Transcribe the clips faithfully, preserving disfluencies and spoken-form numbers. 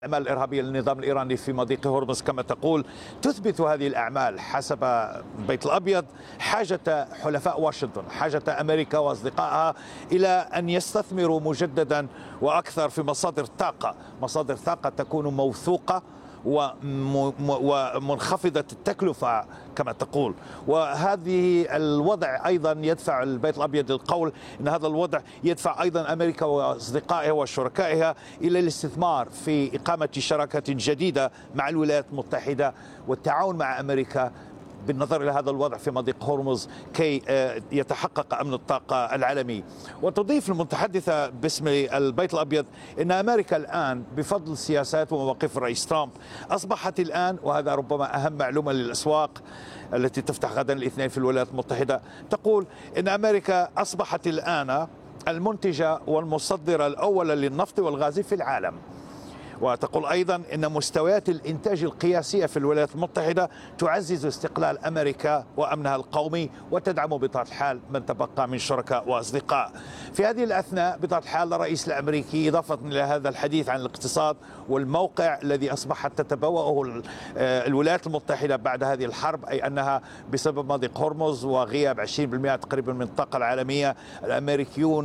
الأعمال الإرهابية للنظام الإيراني في مضيق هرمز كما تقول. تثبت هذه الأعمال حسب البيت الأبيض حاجة حلفاء واشنطن، حاجة أمريكا وأصدقائها إلى أن يستثمروا مجددا وأكثر في مصادر طاقة، مصادر طاقة تكون موثوقة ومنخفضة التكلفة كما تقول. وهذه الوضع أيضا يدفع البيت الأبيض للقول أن هذا الوضع يدفع أيضا أمريكا وأصدقائها وشركائها إلى الاستثمار في إقامة شراكة جديدة مع الولايات المتحدة والتعاون مع أمريكا بالنظر إلى هذا الوضع في مضيق هرمز كي يتحقق أمن الطاقة العالمي. وتضيف المتحدثة باسم البيت الأبيض أن أمريكا الآن بفضل سياسات ومواقف الرئيس ترامب أصبحت الآن، وهذا ربما أهم معلومة للأسواق التي تفتح غدا الاثنين في الولايات المتحدة، تقول أن أمريكا أصبحت الآن المنتجة والمصدرة الأولى للنفط والغاز في العالم. وتقول أيضا أن مستويات الإنتاج القياسية في الولايات المتحدة تعزز استقلال أمريكا وأمنها القومي وتدعم بطبيعة الحال من تبقى من شركاء وأصدقاء. في هذه الأثناء بطبيعة الحال الرئيس الأمريكي إضافة إلى هذا الحديث عن الاقتصاد والموقع الذي أصبحت تتبوأه الولايات المتحدة بعد هذه الحرب، أي أنها بسبب مضيق هرمز وغياب عشرين بالمئة تقريبا من الطاقة العالمية، الأمريكيون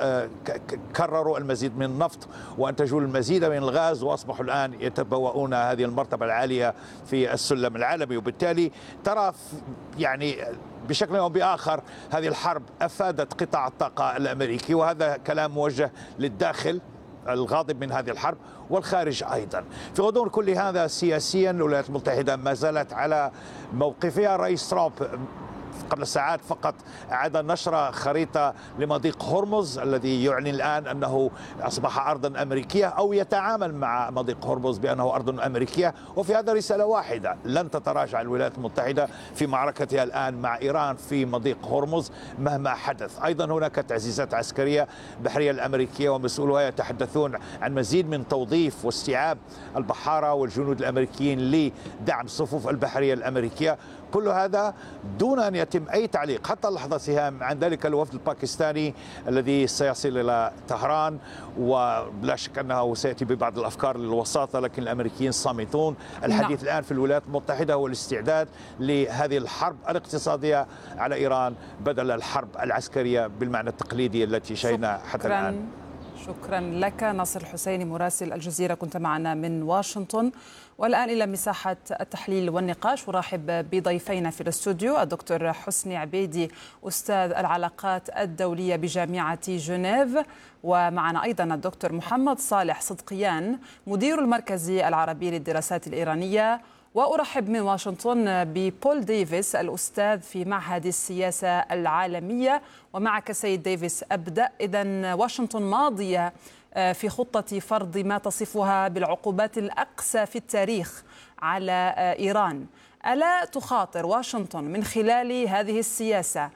كرروا المزيد من النفط وأنتجوا المزيد من الغاز وأصبحوا الآن يتبوؤون هذه المرتبة العالية في السلم العالمي. وبالتالي ترى يعني بشكل أو بآخر هذه الحرب أفادت قطاع الطاقة الأمريكي، وهذا كلام موجه للداخل الغاضب من هذه الحرب والخارج أيضا. في غضون كل هذا سياسيا الولايات المتحدة ما زالت على موقفها. الرئيس ترامب قبل ساعات فقط أعاد نشر خريطة لمضيق هرمز الذي يعلن الآن أنه أصبح أرضا أمريكية أو يتعامل مع مضيق هرمز بأنه أرض أمريكية. وفي هذا رسالة واحدة: لن تتراجع الولايات المتحدة في معركتها الآن مع إيران في مضيق هرمز مهما حدث. أيضا هناك تعزيزات عسكرية البحرية الأمريكية ومسؤولوها يتحدثون عن مزيد من توظيف واستيعاب البحارة والجنود الأمريكيين لدعم صفوف البحرية الأمريكية. كل هذا دون أن يتم أي تعليق حتى اللحظة سهام عن ذلك الوفد الباكستاني الذي سيصل إلى طهران، ولا شك أنه سيأتي ببعض الأفكار للوساطة، لكن الأمريكيين صامتون. الحديث الآن في الولايات المتحدة هو الاستعداد لهذه الحرب الاقتصادية على إيران بدل الحرب العسكرية بالمعنى التقليدي التي شهدنا حتى الآن. شكرا لك ناصر الحسيني مراسل الجزيرة، كنت معنا من واشنطن. والآن إلى مساحة التحليل والنقاش، ورحب بضيفينا في الاستوديو: الدكتور حسني عبيدي أستاذ العلاقات الدولية بجامعة جنيف، ومعنا أيضا الدكتور محمد صالح صدقيان مدير المركز العربي للدراسات الإيرانية. وأرحب من واشنطن ببول ديفيس الأستاذ في معهد السياسة العالمية. ومعك سيد ديفيس أبدأ. إذن واشنطن ماضية في خطة فرض ما تصفها بالعقوبات الأقسى في التاريخ على إيران. ألا تخاطر واشنطن من خلال هذه السياسة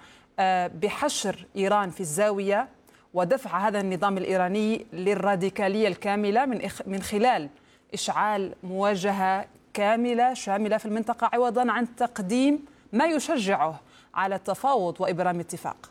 بحشر إيران في الزاوية ودفع هذا النظام الإيراني للراديكالية الكاملة من من خلال إشعال مواجهة كاملة شاملة في المنطقة عوضا عن تقديم ما يشجعه على التفاوض وإبرام اتفاق؟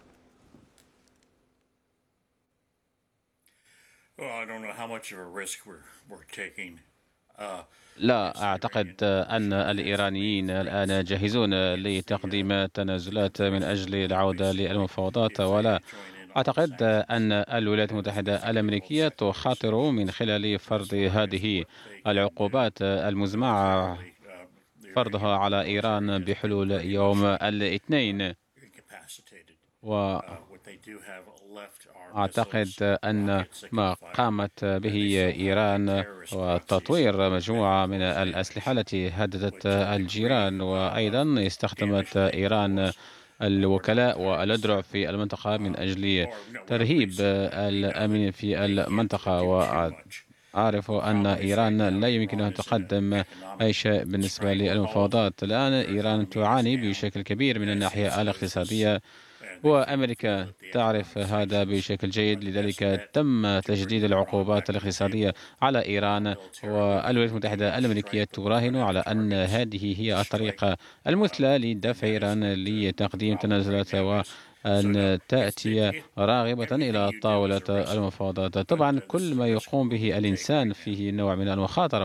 لا أعتقد أن الإيرانيين الآن جاهزون لتقديم تنازلات من أجل العودة للمفاوضات، ولا أعتقد أن الولايات المتحدة الأمريكية تخاطر من خلال فرض هذه العقوبات المزمع فرضها على إيران بحلول يوم الاثنين. وأعتقد أن ما قامت به إيران وتطوير مجموعة من الأسلحة التي هددت الجيران، وأيضا استخدمت إيران الوكلاء والأذرع في المنطقة من أجل ترهيب الأمن في المنطقة. وأعرف أن إيران لا يمكنها أن تقدم أي شيء بالنسبة للمفاوضات. الآن إيران تعاني بشكل كبير من الناحية الاقتصادية، وأمريكا تعرف هذا بشكل جيد، لذلك تم تجديد العقوبات الاقتصادية على إيران. والولايات المتحدة الأمريكية تراهن على أن هذه هي الطريقة المثلى لدفع إيران لتقديم تنازلات وأن تأتي راغبة إلى طاولة المفاوضات. طبعا كل ما يقوم به الإنسان فيه نوع من المخاطرة.